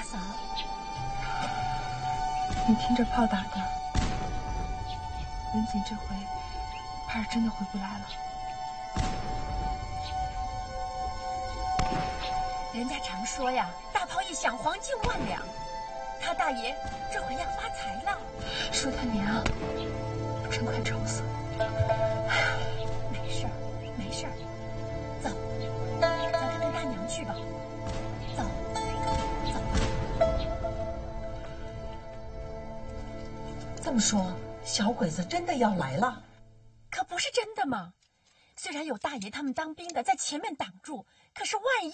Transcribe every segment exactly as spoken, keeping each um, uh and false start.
嫂，你听着炮打的，文锦这回怕是真的回不来了。 人家常说呀，大炮一响，黄金万两。他大爷这回要发财了。 说他娘，我真快愁死了。 没事儿，没事儿，走，咱看看大娘去吧。走，走吧。这么说，小鬼子真的要来了？ 可不是真的嘛。虽然有大爷他们当兵的在前面挡住，可是万一……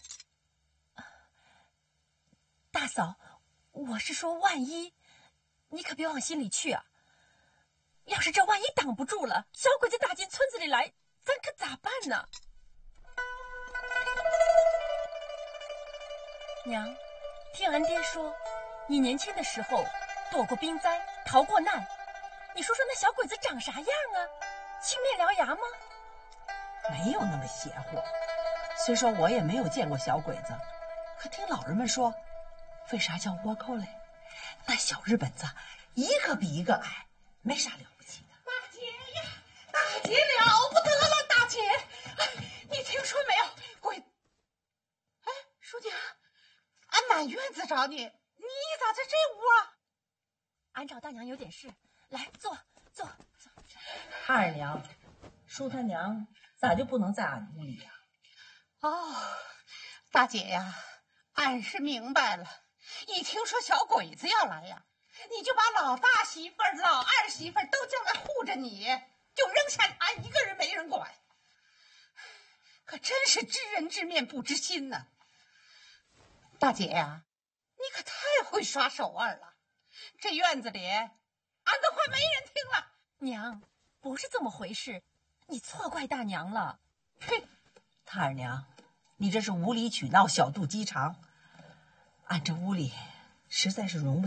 大嫂，我是说万一，你可别往心里去啊。要是这万一挡不住了，小鬼子打进村子里来，咱可咋办呢？娘，听俺爹说，你年轻的时候躲过兵灾，逃过难。你说说那小鬼子长啥样啊？青面獠牙吗？ 没有那么邪乎。虽说我也没有见过小鬼子，可听老人们说，为啥叫倭寇嘞？那小日本子一个比一个矮，没啥了不起的。 大姐呀，大姐了不得了，大姐！哎，你听说没有？鬼！哎，书记，俺满院子找你，你咋在这屋啊？ 俺找大娘有点事，来坐坐坐。 二娘，叔他娘咋就不能在俺屋里呀、 啊？哦，大姐呀，俺是明白了。一听说小鬼子要来呀，你就把老大媳妇儿、老二媳妇儿都叫来护着你，就扔下俺一个人没人管。可真是知人知面不知心呢。大姐呀，你可太会耍手腕了。这院子里，俺的话没人听了。 娘，不是这么回事，你错怪大娘了。 嘿，他二娘，你这是无理取闹，小肚鸡肠。俺这屋里实在是容不